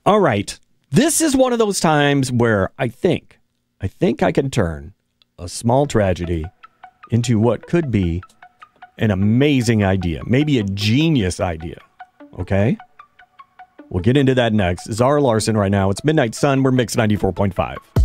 All right. This is one of those times where I think I can turn a small tragedy into what could be an amazing idea, maybe a genius idea. Okay? We'll get into that next. Zara Larsson right now. It's Midnight Sun. We're Mix 94.5.